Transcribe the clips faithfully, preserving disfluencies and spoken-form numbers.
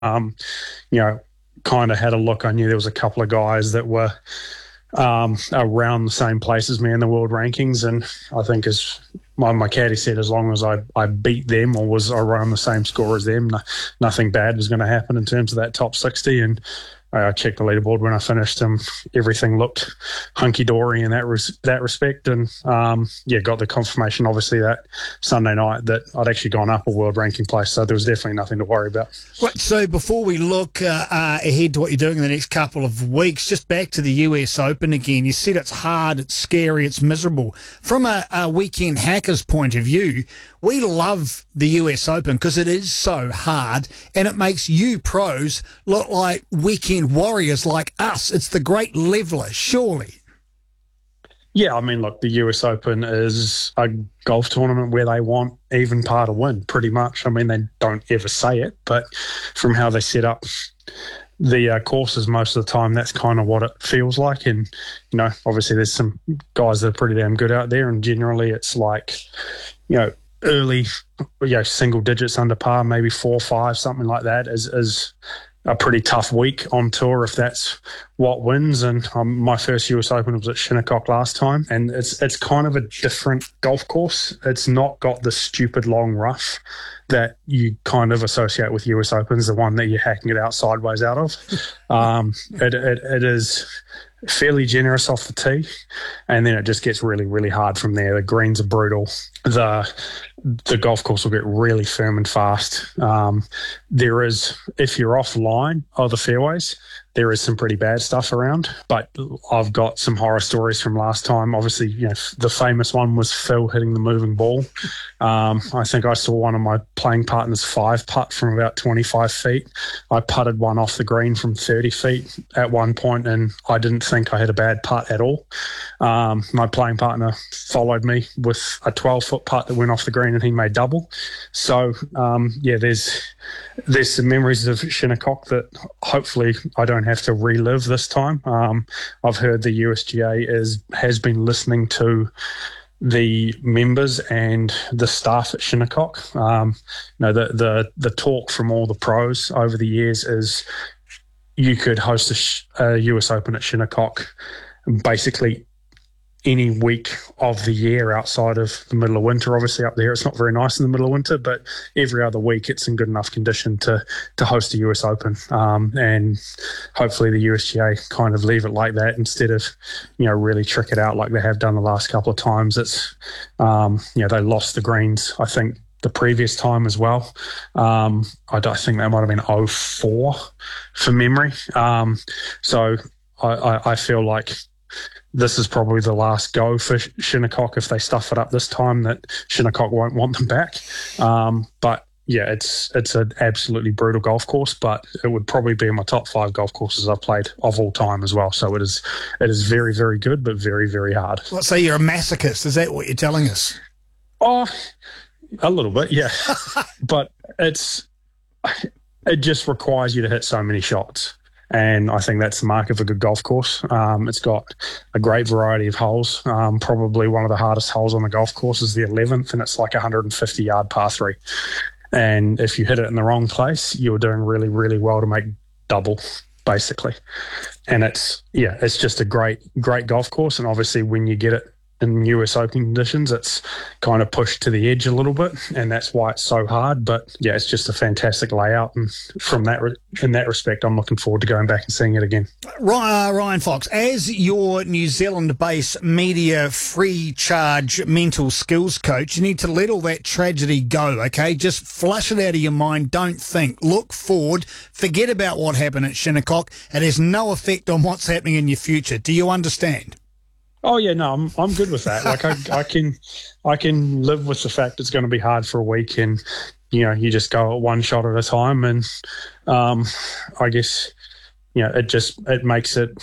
um, you know, kind of had a look. I knew there was a couple of guys that were um, around the same place as me in the world rankings, and I think as my, my caddy said, as long as I, I beat them or was around the same score as them, no, nothing bad was going to happen in terms of that top sixty. And I checked the leaderboard when I finished, and everything looked hunky-dory in that res- that respect. And, um, yeah, got the confirmation, obviously, that Sunday night that I'd actually gone up a world ranking place. So there was definitely nothing to worry about. Right, so before we look uh, uh, ahead to what you're doing in the next couple of weeks, just back to the U S Open again. You said it's hard, it's scary, it's miserable. From a, a weekend hacker's point of view, we love the U S Open because it is so hard and it makes you pros look like weekend warriors like us. It's the great leveller, surely. Yeah, I mean, look, the U S Open is a golf tournament where they want even par to win, pretty much. I mean, they don't ever say it, but from how they set up the uh, courses most of the time, that's kind of what it feels like. And, you know, obviously there's some guys that are pretty damn good out there, and generally it's like, you know, early, you know, single digits under par, maybe four, five, something like that is, is a pretty tough week on tour if that's what wins. And um, my first U S Open was at Shinnecock last time, and it's it's kind of a different golf course. It's not got the stupid long rough that you kind of associate with U S Opens, the one that you're hacking it out sideways out of. Um, it, it it is fairly generous off the tee, and then it just gets really, really hard from there. The greens are brutal. The the golf course will get really firm and fast. Um, there is, if you're offline of the fairways, there is some pretty bad stuff around, but I've got some horror stories from last time. Obviously, you know, the famous one was Phil hitting the moving ball. Um, I think I saw one of my playing partners five putt from about twenty-five feet. I putted one off the green from thirty feet at one point, and I didn't think I had a bad putt at all. Um, my playing partner followed me with a twelve-foot putt that went off the green, and he made double. So, um, yeah, there's there's some memories of Shinnecock that hopefully I don't have to relive this time. Um, I've heard the U S G A is has been listening to the members and the staff at Shinnecock. Um, you know, the the the talk from all the pros over the years is you could host a, sh- a U S Open at Shinnecock basically any week of the year outside of the middle of winter. Obviously up there it's not very nice in the middle of winter, but every other week it's in good enough condition to to host a U S Open. Um, and hopefully the U S G A kind of leave it like that instead of, you know, really trick it out like they have done the last couple of times. It's, um, you know, they lost the greens, I think, the previous time as well. Um, I, I think that might have been oh four from memory. Um, so I, I, I feel like this is probably the last go for Shinnecock. If they stuff it up this time, that Shinnecock won't want them back. Um, but yeah, it's it's an absolutely brutal golf course, but it would probably be in my top five golf courses I've played of all time as well. So it is it is very, very good, but very, very hard. Let's say you're a masochist. Is that what you're telling us? Oh, a little bit, yeah. But it's it just requires you to hit so many shots. And I think that's the mark of a good golf course. Um, it's got a great variety of holes. Um, probably one of the hardest holes on the golf course is the eleventh, and it's like a one hundred fifty yard par three. And if you hit it in the wrong place, you're doing really, really well to make double, basically. And it's, yeah, it's just a great, great golf course. And obviously when you get it in U S Open conditions, it's kind of pushed to the edge a little bit, and that's why it's so hard. But yeah, it's just a fantastic layout, and from that re- in that respect, I'm looking forward to going back and seeing it again. Ryan Fox, as your New Zealand-based media free charge mental skills coach, you need to let all that tragedy go, okay? Just flush it out of your mind. Don't think. Look forward. Forget about what happened at Shinnecock. It has no effect on what's happening in your future. Do you understand? Oh yeah, no, I'm I'm good with that. Like I, I can, I can live with the fact it's going to be hard for a week, and you know, you just go at one shot at a time, and um, I guess, you know, it just it makes it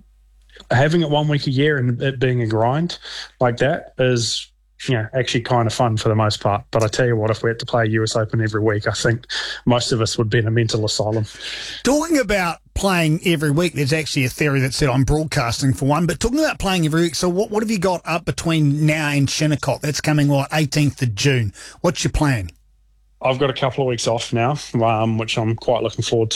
having it one week a year and it being a grind like that is, you know, actually kind of fun for the most part. But I tell you what, if we had to play a U S Open every week, I think most of us would be in a mental asylum. Talking about playing every week, there's actually a theory that said I'm broadcasting for one, but talking about playing every week, so what, what have you got up between now and Shinnecock? That's coming, what, eighteenth of June. What's your plan? I've got a couple of weeks off now, um, which I'm quite looking forward